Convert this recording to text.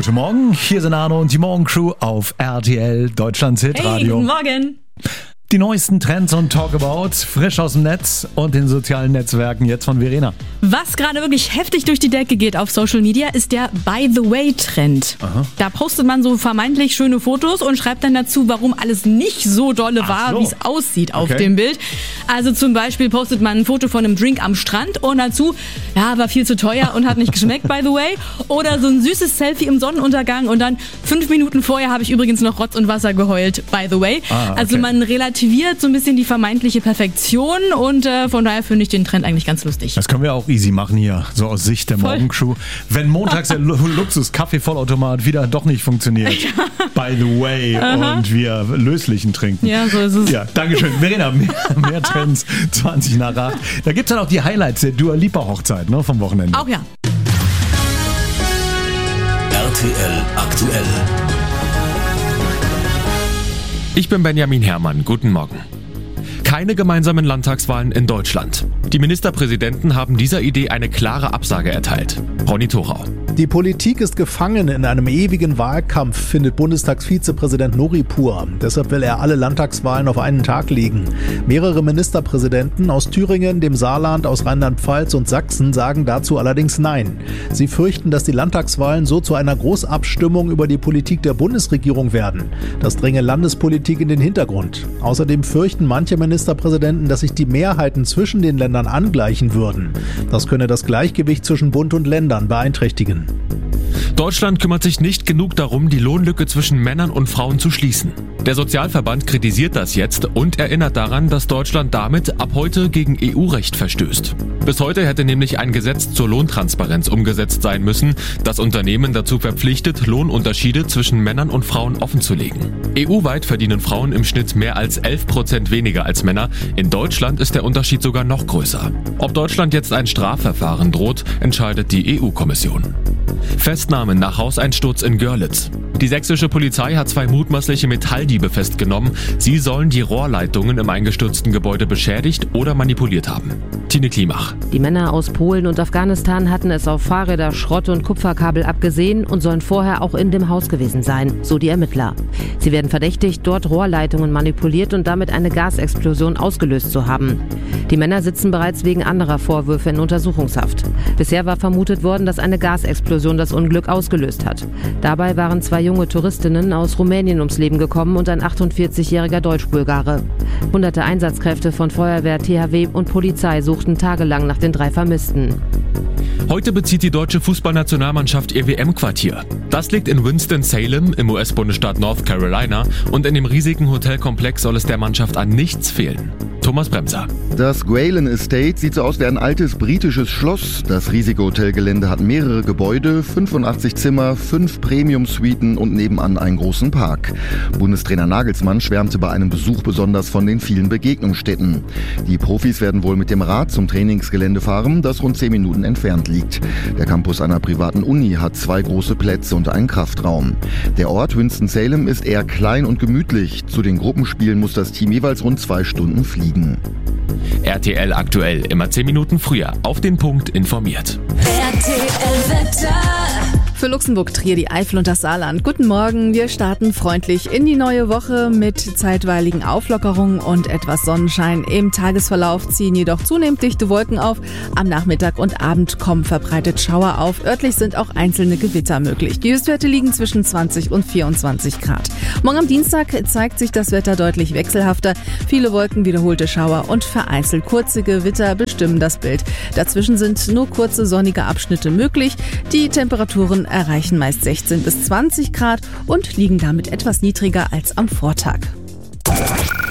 Guten Morgen, hier sind Arno und die Morgencrew auf RTL, Deutschlands Hitradio. Hey, guten Morgen. Die neuesten Trends und Talkabout, frisch aus dem Netz und den sozialen Netzwerken, jetzt von Verena. Was gerade wirklich heftig durch die Decke geht auf Social Media, ist der By-the-Way-Trend. Da postet man so vermeintlich schöne Fotos und schreibt dann dazu, warum alles nicht so dolle war, wie es aussieht auf dem Bild. Also zum Beispiel postet man ein Foto von einem Drink am Strand und dazu, ja, war viel zu teuer und hat nicht geschmeckt, by the way. Oder so ein süßes Selfie im Sonnenuntergang und dann 5 Minuten vorher habe ich übrigens noch Rotz und Wasser geheult, by the way. Also man relativiert so ein bisschen die vermeintliche Perfektion und von daher finde ich den Trend eigentlich ganz lustig. Das können wir auch easy machen hier, so aus Sicht der Morgencrew. Wenn montags der Luxus-Kaffee-Vollautomat wieder doch nicht funktioniert, by the way, und wir löslichen trinken. Ja, so ist es. Ja, Dankeschön. Verena, mehr Trends, 20 nach 8. Da gibt es dann auch die Highlights der Dua Lipa Hochzeit, ne, vom Wochenende. Auch ja. RTL aktuell. Ich bin Benjamin Herrmann. Guten Morgen. Keine gemeinsamen Landtagswahlen in Deutschland. Die Ministerpräsidenten haben dieser Idee eine klare Absage erteilt. Ronny Thorau. Die Politik ist gefangen in einem ewigen Wahlkampf, findet Bundestagsvizepräsident Nuripur. Deshalb will er alle Landtagswahlen auf einen Tag legen. Mehrere Ministerpräsidenten aus Thüringen, dem Saarland, aus Rheinland-Pfalz und Sachsen sagen dazu allerdings Nein. Sie fürchten, dass die Landtagswahlen so zu einer Großabstimmung über die Politik der Bundesregierung werden. Das dränge Landespolitik in den Hintergrund. Außerdem fürchten manche Ministerpräsidenten, dass sich die Mehrheiten zwischen den Ländern angleichen würden. Das könne das Gleichgewicht zwischen Bund und Ländern beeinträchtigen. Deutschland kümmert sich nicht genug darum, die Lohnlücke zwischen Männern und Frauen zu schließen. Der Sozialverband kritisiert das jetzt und erinnert daran, dass Deutschland damit ab heute gegen EU-Recht verstößt. Bis heute hätte nämlich ein Gesetz zur Lohntransparenz umgesetzt sein müssen, das Unternehmen dazu verpflichtet, Lohnunterschiede zwischen Männern und Frauen offenzulegen. EU-weit verdienen Frauen im Schnitt mehr als 11% weniger als Männer. In Deutschland ist der Unterschied sogar noch größer. Ob Deutschland jetzt ein Strafverfahren droht, entscheidet die EU-Kommission. Festnahmen nach Hauseinsturz in Görlitz. Die sächsische Polizei hat 2 mutmaßliche Metalldiebe festgenommen. Sie sollen die Rohrleitungen im eingestürzten Gebäude beschädigt oder manipuliert haben. Tine Klimach. Die Männer aus Polen und Afghanistan hatten es auf Fahrräder, Schrott und Kupferkabel abgesehen und sollen vorher auch in dem Haus gewesen sein, so die Ermittler. Sie werden verdächtigt, dort Rohrleitungen manipuliert und damit eine Gasexplosion ausgelöst zu haben. Die Männer sitzen bereits wegen anderer Vorwürfe in Untersuchungshaft. Bisher war vermutet worden, dass eine Gasexplosion das Unglück ausgelöst hat. Dabei waren 2 junge Touristinnen aus Rumänien ums Leben gekommen und ein 48-jähriger Deutsch-Bulgare. Hunderte Einsatzkräfte von Feuerwehr, THW und Polizei suchten tagelang nach den 3 Vermissten. Heute bezieht die deutsche Fußballnationalmannschaft ihr WM-Quartier. Das liegt in Winston-Salem im US-Bundesstaat North Carolina und in dem riesigen Hotelkomplex soll es der Mannschaft an nichts fehlen. Thomas Bremser. Das Gwalen Estate sieht so aus wie ein altes britisches Schloss. Das riesige Hotelgelände hat mehrere Gebäude, 85 Zimmer, 5 Premium-Suiten und nebenan einen großen Park. Bundestrainer Nagelsmann schwärmte bei einem Besuch besonders von den vielen Begegnungsstätten. Die Profis werden wohl mit dem Rad zum Trainingsgelände fahren, das rund 10 Minuten entfernt liegt. Der Campus einer privaten Uni hat 2 große Plätze und einen Kraftraum. Der Ort Winston-Salem ist eher klein und gemütlich. Zu den Gruppenspielen muss das Team jeweils rund 2 Stunden fliegen. RTL aktuell, immer 10 Minuten früher, auf den Punkt informiert. RTL Wetter. Für Luxemburg, Trier, die Eifel und das Saarland. Guten Morgen, wir starten freundlich in die neue Woche mit zeitweiligen Auflockerungen und etwas Sonnenschein. Im Tagesverlauf ziehen jedoch zunehmend dichte Wolken auf. Am Nachmittag und Abend kommen verbreitet Schauer auf. Örtlich sind auch einzelne Gewitter möglich. Die Höchstwerte liegen zwischen 20 und 24 Grad. Morgen am Dienstag zeigt sich das Wetter deutlich wechselhafter. Viele Wolken, wiederholte Schauer und vereinzelt kurze Gewitter bestimmen das Bild. Dazwischen sind nur kurze sonnige Abschnitte möglich. Die Temperaturen erreichen meist 16 bis 20 Grad und liegen damit etwas niedriger als am Vortag.